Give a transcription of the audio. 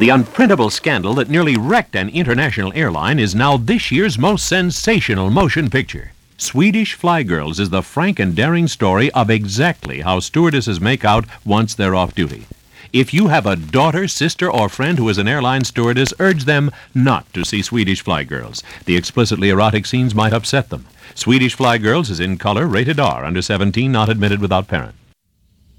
The unprintable scandal that nearly wrecked an international airline is now this year's most sensational motion picture. Swedish Fly Girls is the frank and daring story of exactly how stewardesses make out once they're off duty. If you have a daughter, sister, or friend who is an airline stewardess, urge them not to see Swedish Fly Girls. The explicitly erotic scenes might upset them. Swedish Fly Girls is in color, rated R, under 17, not admitted without parent.